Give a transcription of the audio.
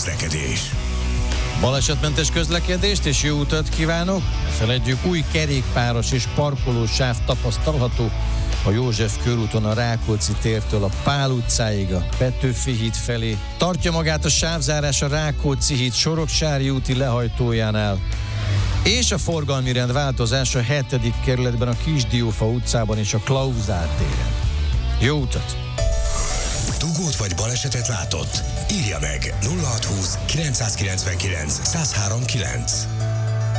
közlekedés. Balesetmentes közlekedést és jó utat kívánok! Ne feledjük, új kerékpáros és parkolósáv tapasztalható a József körúton a Rákóczi tértől a Pál utcáig a Petőfi híd felé. Tartja magát a sávzárás a Rákóczi híd Soroksári úti lehajtójánál. És a forgalmi rend változás a 7. kerületben a Kisdiófa utcában és a Klauzál téren. Jó utat! Dugót vagy balesetet látott? Írja meg 0620 999 1039.